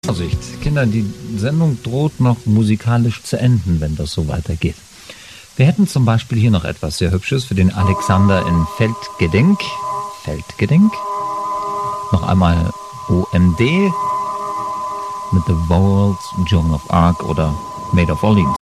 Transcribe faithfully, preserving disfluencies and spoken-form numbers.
Vorsicht, Kinder, die Sendung droht noch musikalisch zu enden, wenn das so weitergeht. Wir hätten zum Beispiel hier noch etwas sehr Hübsches für den Alexander in Feldgedenk. Feldgedenk. Noch einmal O M D mit The World's Joan of Arc oder Made of Orleans.